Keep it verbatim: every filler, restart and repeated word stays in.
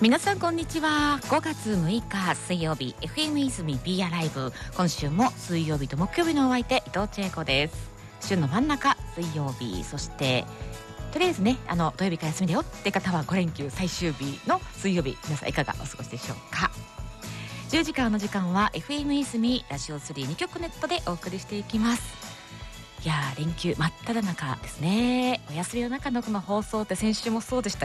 皆さんこんにちは。ごがつむいか水曜日 エフエム 泉 Be Alive、 今週も水曜日と木曜日のお相手伊藤千恵子です。週の真ん中水曜日、そしてとりあえずねあの土曜日から休みだよって方はご連休最終日の水曜日、皆さんいかがお過ごしでしょうか。じゅうじからの時間は エフエム 泉ラジオスリーにきょくネットでお送りしていきます。いやー連休真っ只中ですね。お休みの中のこの放送って先週もそうでした